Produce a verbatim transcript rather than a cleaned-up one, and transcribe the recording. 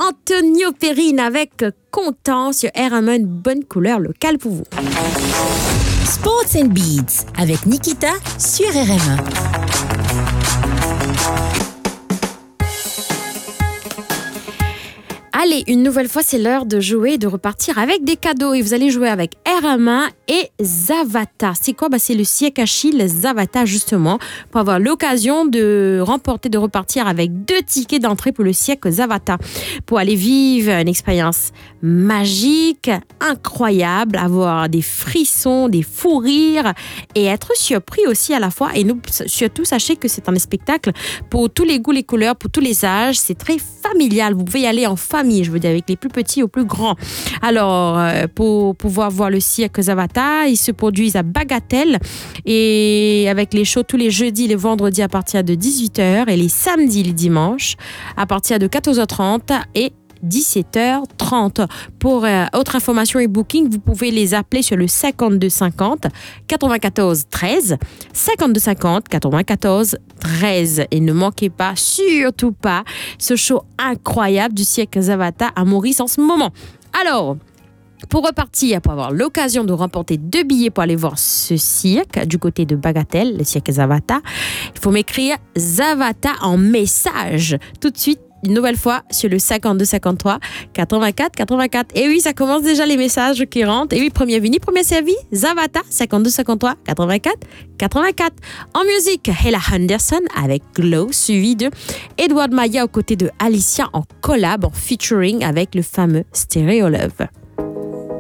Antonio Perrine avec Content sur R M A, une bonne couleur locale pour vous. Sports and Beats avec Nikita sur R M A. Allez, une nouvelle fois, c'est l'heure de jouer et de repartir avec des cadeaux. Et vous allez jouer avec R M A et Zavata. C'est quoi? Bah, c'est le siècle Achille Zavata, justement, pour avoir l'occasion de remporter, de repartir avec deux tickets d'entrée pour le siècle Zavata. Pour aller vivre une expérience magique, incroyable, avoir des frissons, des fous rires et être surpris aussi à la fois. Et nous, surtout, sachez que c'est un spectacle pour tous les goûts, les couleurs, pour tous les âges. C'est très familial. Vous pouvez y aller en famille. Je veux dire, avec les plus petits aux plus grands. Alors, euh, pour pouvoir voir le cirque Zavata, ils se produisent à Bagatelle et avec les shows tous les jeudis, les vendredis à partir de dix-huit heures et les samedis, les dimanches à partir de quatorze heures trente et dix-sept heures trente. Pour euh, autre information et booking, vous pouvez les appeler sur le cinquante-deux cinquante quatre-vingt-quatorze treize, cinquante-deux cinquante quatre-vingt-quatorze treize. Et ne manquez pas, surtout pas, ce show incroyable du cirque Zavata à Maurice en ce moment. Alors, pour repartir, pour avoir l'occasion de remporter deux billets pour aller voir ce cirque du côté de Bagatelle, le cirque Zavata, il faut m'écrire Zavata en message tout de suite. Une nouvelle fois sur le cinquante-deux cinquante-trois quatre-vingt-quatre quatre-vingt-quatre. Et oui, ça commence déjà les messages qui rentrent. Et oui, premier venu, premier servi, Zavata, cinquante-deux cinquante-trois quatre-vingt-quatre quatre-vingt-quatre. En musique, Ella Henderson avec Glow, suivi de Edward Maya aux côtés de Alicia en collab, en featuring avec le fameux Stereo Love.